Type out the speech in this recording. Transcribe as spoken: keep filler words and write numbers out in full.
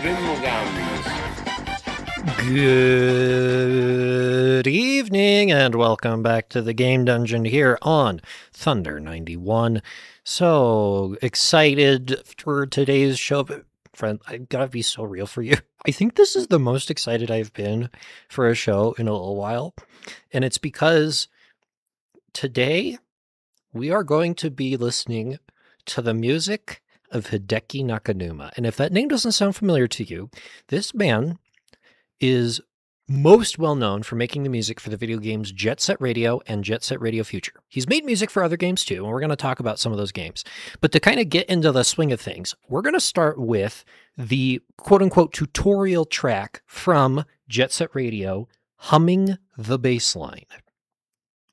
Grimgams. Good evening and welcome back to the Game Dungeon here on Thunder ninety-one. So excited for today's show. But friend, I gotta be so real for you. I think this is the most excited I've been for a show in a little while. And it's because today we are going to be listening to the music of Hideki Nakanuma. And if that name doesn't sound familiar to you, this man is most well known for making the music for the video games Jet Set Radio and Jet Set Radio Future. He's made music for other games too, and we're going to talk about some of those games. But to kind of get into the swing of things, we're going to start with the quote-unquote tutorial track from Jet Set Radio, Humming the Bassline.